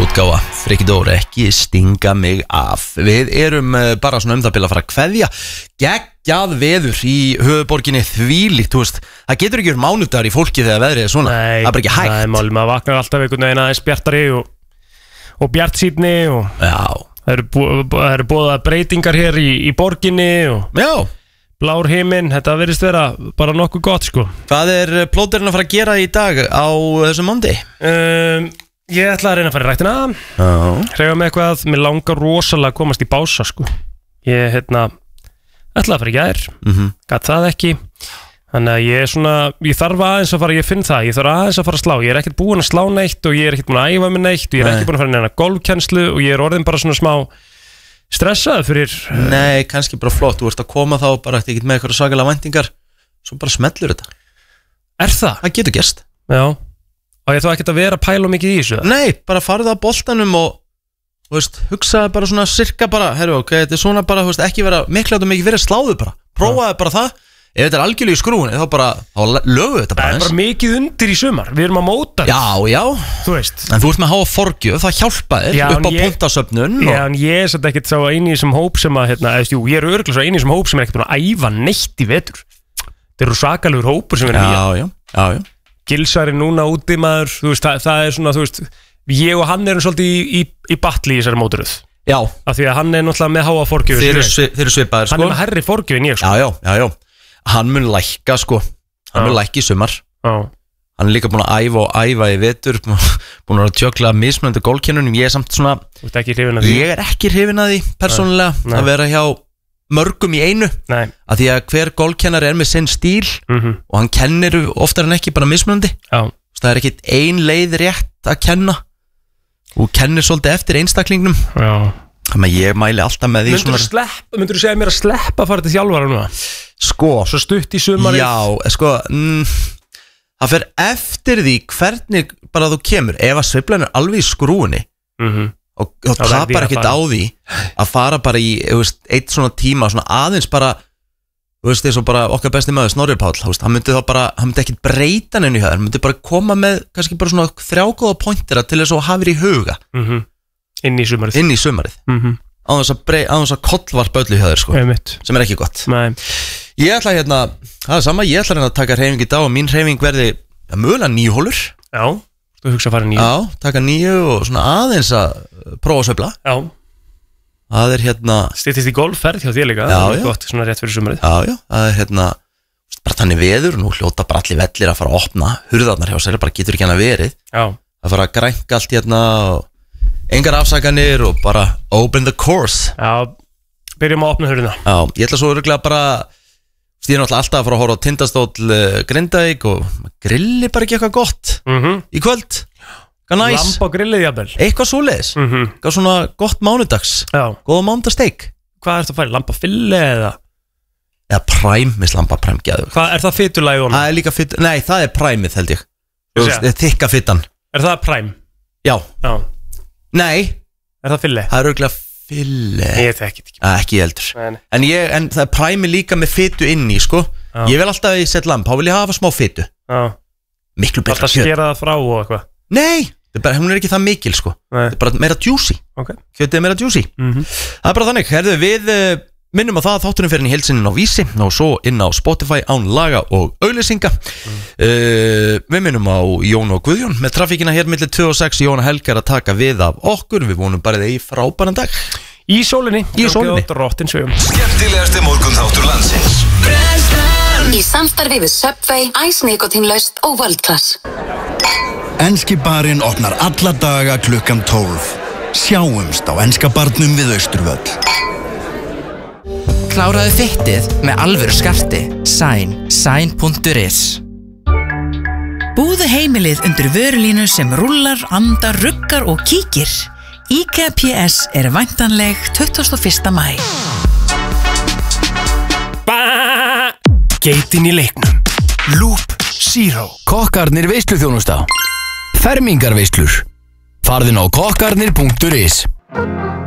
útgáfa Frikki Dór, ekki stinga mig af. Við erum bara svona það bil að fara að kveðja. Geggjað veður í höfuborginni, þvílíkt, þú veist. Það getur ekki verið mánudagur í fólki þegar veðrið er svona. Það er bara ekki hægt. Nei, maður vaknar alltaf einhvern veginn aðeins bjartari og bjartsýnni og það eru boðaðar breytingar hér í borginni og blár himinn, þetta virðist vera bara nokkuð gott sko. Hvað er plóterinn að fara að gera í dag á þessum mándi? Ég ætla að reyna að fara í ræktina, hreyfa með eitthvað, mér langar rosalega að komast í bása sko. Ég ætla að fara í gær, gat það ekki, þannig að ég þarf aðeins að fara, ég finn það, ég þarf aðeins að fara að slá, ég er ekkert búin að slá neitt og ég er ekkert búin að æfa mig neitt og ég er ekki búin að fara neina golfkennslu og ég er orðin bara svona smá stressaði fyrir Nei, kannski bara flott, þú ert að koma þá bara ekkert með eitthvað svakalega væntingar svo bara smellur þetta. Er það? Það getur gerst. Já, og ég þá ekkert að vera að pæla mikið í þessu. Nei, bara farið á boltanum og veist, hugsaði bara svona cirka bara, herru, ok, þetta er svona bara, veist, ekki vera mikilvægt og mikið verið sláðu bara, prófaði bara það. Ef þetta er algjörlega í skrúin, þá lögu þetta bara eins. Það er bara mikið undir í sumar, við erum að móta Já, þú veist. En þú ert með að hafa forgjöf, það hjálpaðir upp á punktasöfnun Já, en ég er svolítið ekkert sá eini í þessum hóp sem að, ég er örugglega svo eini í þessum hóp sem er ekkert búin að æfa neitt í vetur. Þetta eru svakalegur hópur sem við erum Já. Gilsari núna úti maður, þú veist, það er svona, þú veist, ég og hann erum svolítið í batli í þessari mótaröð. Já. Af því að hann er náttúrulega með háa forgjöf. Þeir eru svipaðir, sko. Hann er með hærri forgjöf en ég, sko. Já. Hann mun lækka sko. Hann mun lækka í sumar. Hann er líka búin að æfa í vetur, búin að tjökla mismunandi gólkennunum. Ég er samt svona Ég er ekki hrifin að því persónulega að vera hjá mörgum í einu. Nei. Af því að hver gólkennari er með sinn stíl og hann kennir oftar en ekki bara mismunandi. Það er ekki ein leið rétt að kenna og kennir svolítið eftir einstaklingnum. Þannig að ég mæli alltaf með því Myndur þú segja mér að sleppa að fara til þjálfara núna? Sko Svo stutt í sumarið? Já, sko það fer eftir því hvernig bara þú kemur. Ef að sveiflan er alveg í skrúinni og tapar ekkert á því að fara bara í eitt svona tíma svona aðeins bara eins og bara okkar besti maður Snorri Páll, hann myndi ekkert breyta neinu hjá þér, hann myndi bara koma með kannski bara svona 3 góða pointera til þess að hafa þér í huga inn í sumarið á þess að kollvarpa öllu hjá þér sko, sem er ekki gott. Nei. Ég ætla það er sama, ég ætla að taka hreyfing í dag og mín hreyfing verði mögulega 9 hólur. Já, þú hugsa að fara 9. Já, taka 9 og svona aðeins að prófa að sveifla. Já. Það er styttist í golfferð hjá þér líka. Já. Gott svona rétt fyrir sumarið. Já, það er bara þannig veður, nú hljóta bara allir vellir að fara að opna hurðarnar hjá sér, bara getur ekki hann að verið. Já. Það fara að grænka allt og engar afsakanir og bara open the course. Já, byrjum að opna hurðina. Já, ég ætla svo örugglega bara ég er náttúrulega alltaf að fara að horfa á Tindastóll Grindavík og grilli bara ekki eitthvað gott í kvöld. Nice. Lamb á grillið jafnvel. Eitthvað svoleiðis. Eitthvað svona gott mánudags. Já. Góða mánudagssteik. Hvað ertu að fara? Lamb á fylli eða? Eða prime, minnst lamb á prime geðu. Hvað er það fytulæg honum? Það er líka nei, það er primeið held ég. Þykka fytan. Er það prime? Já. Nei. Er það fylli? Það er örugglega fylli. Ég þekki ekki. Ekki heldur. En það er primeið líka með fytu inni, sko. Ég vil alltaf að ég set lamb, þá vil ég hafa smá fytu. Miklu betra kjöt. Alltaf skera það frá og eitthvað. Nei, hún er ekki það mikil sko. Það er bara meira juicy. Kjötið er meira juicy. Það er bara þannig, herðu við minnum að þátturinn fyrir í heilsinnin á Vísi og svo inn á Spotify án laga og auglýsinga. Við minnum á Jón og Guðjón með trafíkina hér millir 2 og 6. Jón og Helgar að taka við af okkur. Við vonum bara þig í frábæran dag. Í sólinni. Skemmtilegasti morgunþáttur landsins. Í samstarfi við Subway, Ice Nikotinlaust og World Class. Enski barinn opnar alla daga klukkan 12. Sjáumst á enska barnum við Austurvöll. Kláraðu fittið með alvöru skarti. Sign.is. Búðu heimilið undir vörulínu sem rúllar, andar, ruggar og kíkir. IKEA PS er væntanleg 21. maí. Geitin í leiknum. Loop Zero. Kokkarnir veisluþjónusta. Fermingarveislur. Farðin á kokkarnir.is.